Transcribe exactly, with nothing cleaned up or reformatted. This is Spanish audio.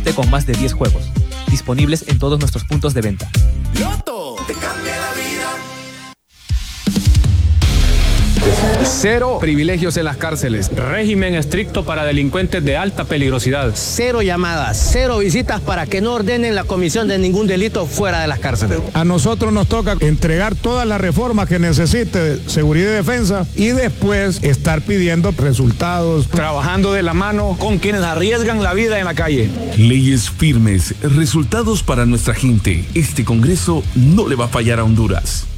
con más de diez juegos, disponibles en todos nuestros puntos de venta. Loto te cambia la vida. Cero privilegios en las cárceles. Régimen estricto para delincuentes de alta peligrosidad. Cero llamadas, cero visitas para que no ordenen la comisión de ningún delito fuera de las cárceles. A nosotros nos toca entregar todas las reformas que necesite seguridad y defensa y después estar pidiendo resultados. Trabajando de la mano con quienes arriesgan la vida en la calle. Leyes firmes, resultados para nuestra gente. Este Congreso no le va a fallar a Honduras.